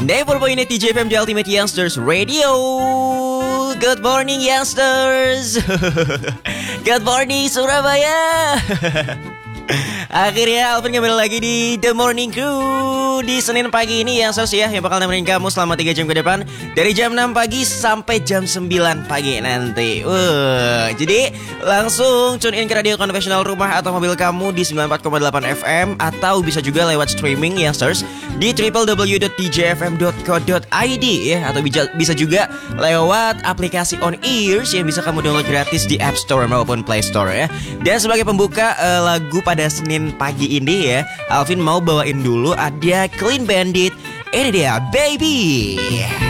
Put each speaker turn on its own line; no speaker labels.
94.8 TJFM The Ultimate Youngsters Radio. Good morning Youngsters. Good morning Surabaya. Akhirnya Alvin kembali lagi di The Morning Crew di Senin pagi ini Youngsters ya, yang bakal nemenin kamu selama 3 jam ke depan, dari jam 6 pagi sampai jam 9 pagi nanti. Jadi langsung tune in ke radio konvensional rumah atau mobil kamu di 94,8 FM, atau bisa juga lewat streaming Youngsters di www.tjfm.co.id ya, atau bisa juga lewat aplikasi On Ears yang bisa kamu download gratis di App Store maupun Play Store ya. Dan sebagai pembuka lagu pada Senin pagi ini ya, Alvin mau bawain dulu ada Clean Bandit. Ini dia Baby.